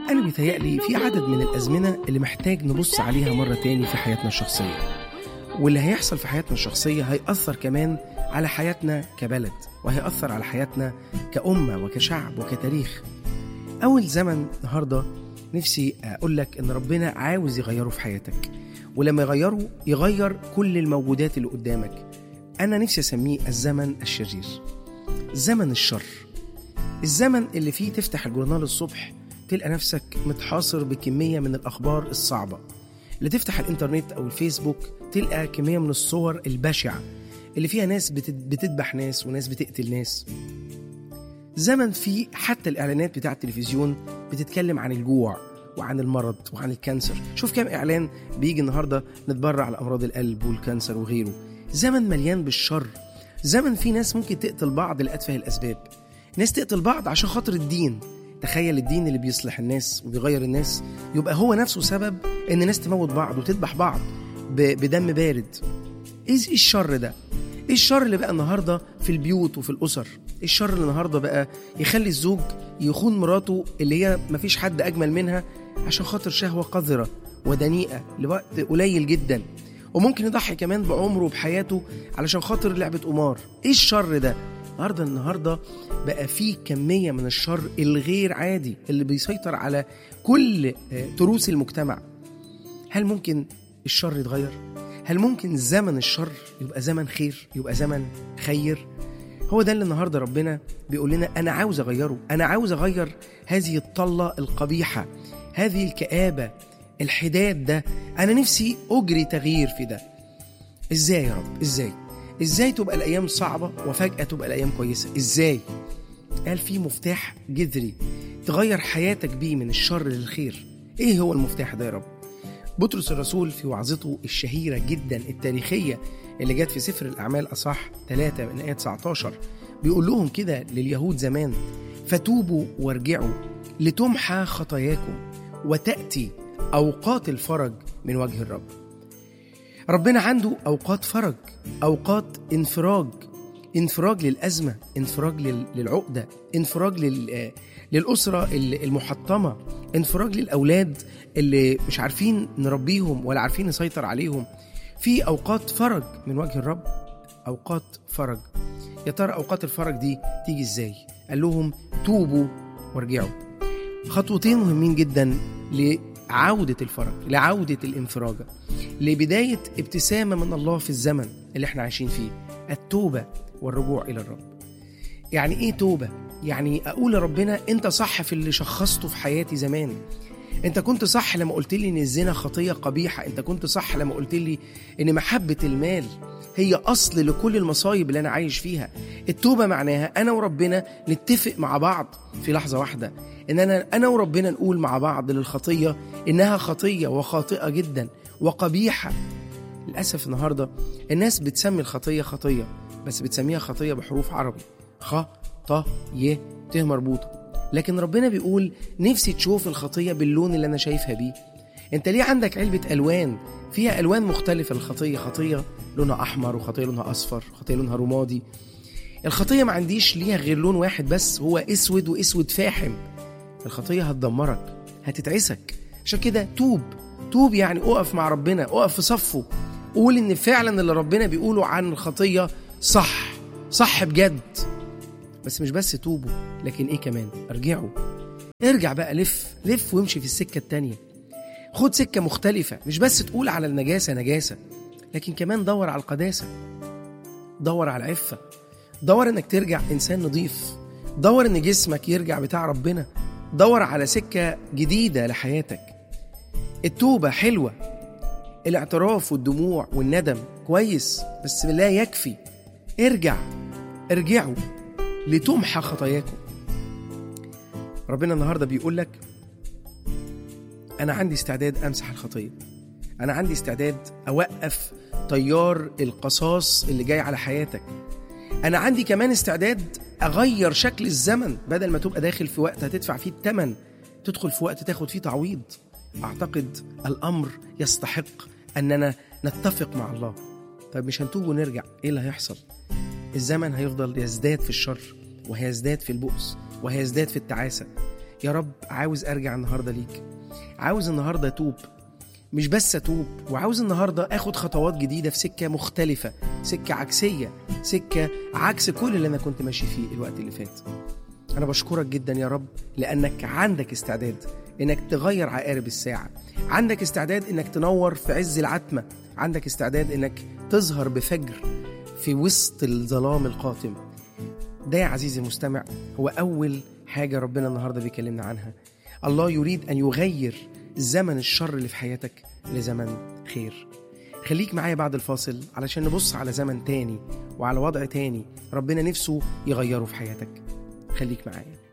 أنا بيتهيألي في عدد من الأزمنة اللي محتاج نبص عليها مرة تاني في حياتنا الشخصية، واللي هيحصل في حياتنا الشخصية هيأثر كمان على حياتنا كبلد، وهيأثر على حياتنا كأمة وكشعب وكتاريخ. أول زمن النهاردة نفسي أقول لك إن ربنا عاوز يغيره في حياتك، ولما يغيره يغير كل الموجودات اللي قدامك. أنا نفسي أسميه الزمن الشرير، زمن الشر، الزمن اللي فيه تفتح الجورنال الصبح تلقى نفسك متحاصر بكمية من الأخبار الصعبة، اللي تفتح الإنترنت أو الفيسبوك تلقى كمية من الصور البشعة اللي فيها ناس بتذبح ناس وناس بتقتل ناس. زمن فيه حتى الإعلانات بتاع التلفزيون بتتكلم عن الجوع وعن المرض وعن الكانسر. شوف كام إعلان بيجي النهاردة نتبرع على أمراض القلب والكانسر وغيره. زمن مليان بالشر، زمن فيه ناس ممكن تقتل بعض لأتفه الأسباب، ناس تقتل بعض عشان خاطر الدين. تخيل الدين اللي بيصلح الناس وبيغير الناس يبقى هو نفسه سبب ان الناس تموت بعض وتذبح بعض بدم بارد. ايه الشر ده؟ ايه الشر اللي بقى النهارده في البيوت وفي الاسر؟ الشر اللي النهارده بقى يخلي الزوج يخون مراته اللي هي مفيش حد اجمل منها عشان خاطر شهوه قذره ودنيئه لوقت قليل جدا، وممكن يضحي كمان بعمره وبحياته علشان خاطر لعبه قمار. ايه الشر ده؟ النهارده بقى فيه كمية من الشر الغير عادي اللي بيسيطر على كل تروس المجتمع. هل ممكن الشر يتغير؟ هل ممكن زمن الشر يبقى زمن خير، يبقى زمن خير؟ هو ده اللي النهاردة ربنا بيقول لنا أنا عاوز أغيره، أنا عاوز أغير هذه الطلة القبيحة، هذه الكآبة، الحداد ده. أنا نفسي أجري تغيير في ده. إزاي يا رب؟ إزاي تبقى الأيام صعبة وفجأة تبقى الأيام كويسة؟ إزاي؟ قال في مفتاح جذري تغير حياتك بيه من الشر للخير. إيه هو المفتاح ده يا رب؟ بطرس الرسول في وعظته الشهيرة جدا التاريخية اللي جت في سفر الأعمال أصح 3 من آية 19 بيقول لهم كده لليهود زمان: فتوبوا وارجعوا لتمحى خطاياكم وتأتي أوقات الفرج من وجه الرب. ربنا عنده أوقات فرج، أوقات انفراج للأزمة، انفراج للعقدة، انفراج للأسرة المحطمة، انفراج للأولاد اللي مش عارفين نربيهم ولا عارفين نسيطر عليهم. في أوقات فرج من وجه الرب، أوقات فرج. يا ترى أوقات الفرج دي تيجي إزاي؟ قال لهم توبوا وارجعوا. خطوتين مهمين جدا لعودة الفرج، لعودة الانفراجة، لبداية ابتسامة من الله في الزمن اللي احنا عايشين فيه: التوبة والرجوع إلى الرب. يعني إيه توبة؟ يعني أقول لربنا أنت صح في اللي شخصته في حياتي زمان، أنت كنت صح لما قلت لي إن الزنا خطية قبيحة، أنت كنت صح لما قلت لي إن محبة المال هي أصل لكل المصايب اللي أنا عايش فيها. التوبة معناها أنا وربنا نتفق مع بعض في لحظة واحدة، إن أنا وربنا نقول مع بعض للخطية إنها خطية وخاطئة جدا وقبيحة. للأسف النهاردة الناس بتسمي الخطية خطية، بس بتسميها خطية بحروف عربي: خ ط ي ت مربوطة. لكن ربنا بيقول نفسي تشوف الخطية باللون اللي أنا شايفها بيه. أنت ليه عندك علبة ألوان فيها ألوان مختلفة؟ الخطية خطية لونها أحمر، وخطية لونها أصفر، وخطية لونها رمادي. الخطية ما عنديش ليها غير لون واحد بس، هو أسود، وأسود فاحم. الخطية هتدمرك، هتتعسك. عشان كده توب، يعني أقف مع ربنا، أقف في صفه، قول إن فعلا اللي ربنا بيقوله عن الخطية صح بجد. بس مش بس توبوا، لكن إيه كمان؟ ارجع بقى، لف وامشي في السكة التانية، خد سكة مختلفة. مش بس تقول على النجاسة نجاسة، لكن كمان دور على القداسة، دور على العفة، دور إنك ترجع إنسان نظيف، دور إن جسمك يرجع بتاع ربنا، دور على سكة جديدة لحياتك. التوبة حلوة، الاعتراف والدموع والندم كويس، بس لا يكفي. ارجعوا لتمحى خطاياكم. ربنا النهاردة بيقول لك أنا عندي استعداد أمسح الخطية، أنا عندي استعداد أوقف تيار القصاص اللي جاي على حياتك، أنا عندي كمان استعداد أغير شكل الزمن. بدل ما تبقى داخل في وقت هتدفع فيه الثمن، تدخل في وقت تاخد فيه تعويض. أعتقد الأمر يستحق أننا نتفق مع الله. طيب مش هنتوب ونرجع، إيه اللي هيحصل؟ الزمن هيفضل يزداد في الشر، وهيزداد في البؤس، وهيزداد في التعاسة. يا رب عاوز أرجع النهاردة ليك، عاوز النهاردة أتوب، مش بس أتوب، وعاوز النهاردة أخد خطوات جديدة في سكة مختلفة، سكة عكسية، سكة عكس كل اللي أنا كنت ماشي فيه الوقت اللي فات. أنا بشكرك جدا يا رب لأنك عندك استعداد إنك تغير عقارب الساعة، عندك استعداد إنك تنور في عز العتمة، عندك استعداد إنك تظهر بفجر في وسط الظلام القاتم. ده يا عزيزي المستمع هو أول حاجة ربنا النهاردة بيكلمنا عنها. الله يريد أن يغير زمن الشر اللي في حياتك لزمن خير. خليك معايا بعد الفاصل علشان نبص على زمن تاني وعلى وضع تاني ربنا نفسه يغيره في حياتك. خليك معايا.